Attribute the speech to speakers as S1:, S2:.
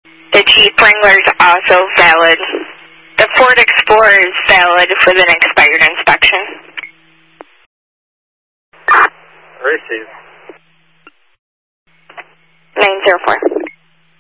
S1: The Jeep Wrangler is also valid. The Ford Explorer is valid with an expired inspection.
S2: Receive.
S1: 904.